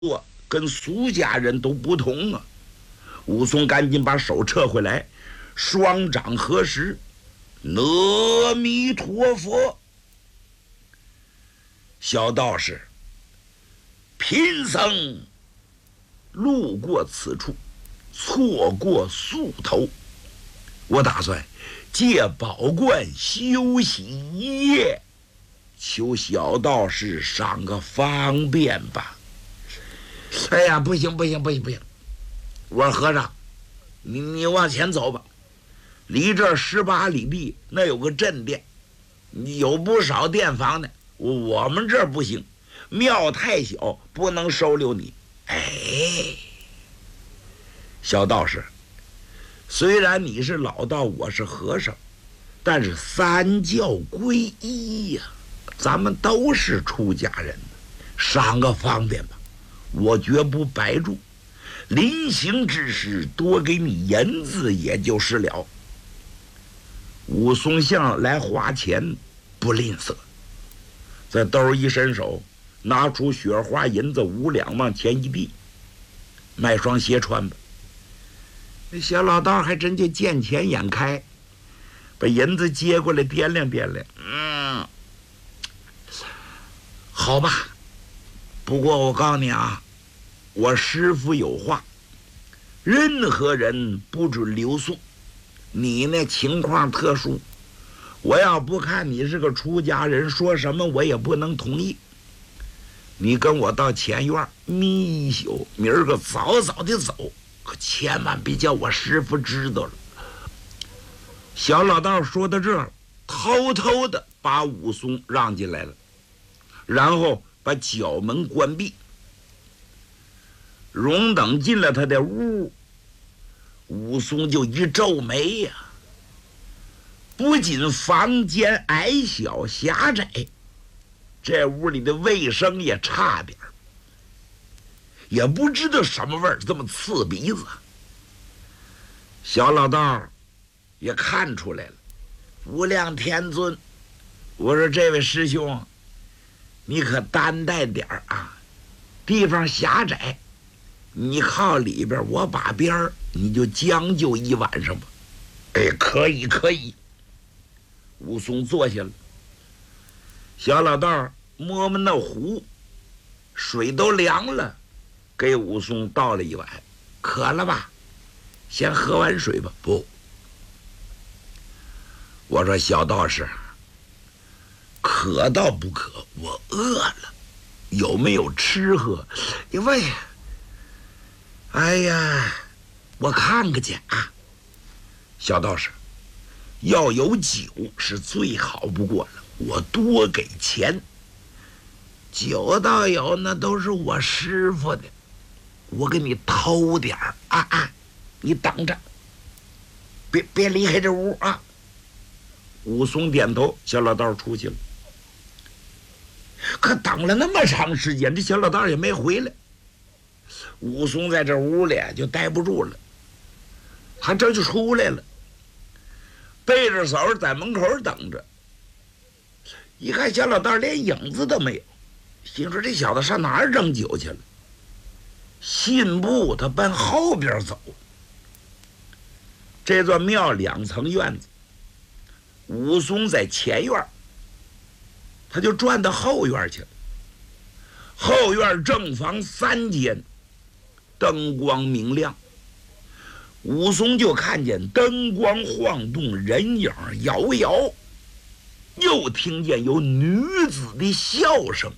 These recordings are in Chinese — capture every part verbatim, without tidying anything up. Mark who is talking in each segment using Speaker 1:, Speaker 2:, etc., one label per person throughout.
Speaker 1: 做跟苏家人都不同啊。武松赶紧把手撤回来，双掌合十，阿弥陀佛。小道士，贫僧路过此处，错过宿头，我打算借宝冠休息一夜，求小道士赏个方便吧。哎呀，不行不行不行不行！我说和尚，你你往前走吧，离这十八里地那有个镇店，有不少店房呢。我们这儿不行，庙太小，不能收留你。哎，小道士，虽然你是老道，我是和尚，但是三教归一呀、啊，咱们都是出家人，赏个方便吧，我绝不白住。临行之时，多给你银子也就是了。武松向来花钱不吝啬，在兜一伸手，拿出雪花银子五两往前一递，买双鞋穿吧。那小老道还真就见钱眼开，把银子接过来掂量掂量，嗯，好吧。不过我告诉你啊，我师父有话，任何人不准留宿。你那情况特殊，我要不看你是个出家人，说什么我也不能同意。你跟我到前院眯一宿，明儿个早早的走，可千万别叫我师父知道了。小老道说到这儿，偷偷的把武松让进来了，然后把角门关闭。荣等进了他的屋，武松就一皱眉呀、啊，不仅房间矮小狭窄，这屋里的卫生也差点，也不知道什么味儿这么刺鼻子。小老道也看出来了，无量天尊，我说这位师兄，你可担待点儿啊，地方狭窄，你靠里边，我把边儿，你就将就一晚上吧。哎，可以可以。武松坐下了，小老道摸摸那壶，水都凉了，给武松倒了一碗。渴了吧？先喝碗水吧。不，我说小道士，渴倒不渴，我饿了，有没有吃喝？你问。哎呀，我看个去啊！小道士，要有酒是最好不过了，我多给钱。酒倒有，那都是我师傅的，我给你偷点儿啊啊！你等着，别别离开这屋啊！武松点头，小老道出去了。可等了那么长时间，这小老道也没回来。武松在这屋里就待不住了，他这就出来了，背着手在门口等着。一看小老道连影子都没有，心说这小子上哪儿扔酒去了？信步他奔后边走。这座庙两层院子，武松在前院，他就转到后院去了。后院正房三间，灯光明亮，武松就看见灯光晃动，人影摇摇，又听见有女子的笑声。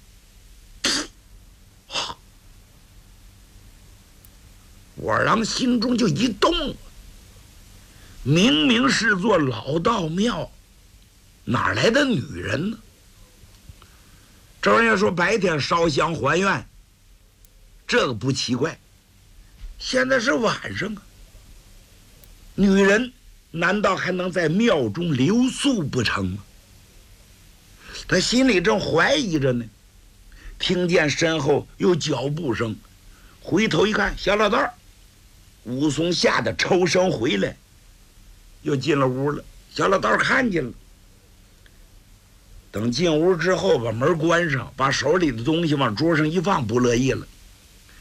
Speaker 1: 我让心中就一动，明明是座老道庙，哪来的女人呢？这人家说白天烧香还愿，这个不奇怪，现在是晚上啊，女人难道还能在庙中留宿不成吗？他心里正怀疑着呢，听见身后有脚步声，回头一看，小老道。武松吓得抽身回来，又进了屋了。小老道看见了，等进屋之后把门关上，把手里的东西往桌上一放，不乐意了。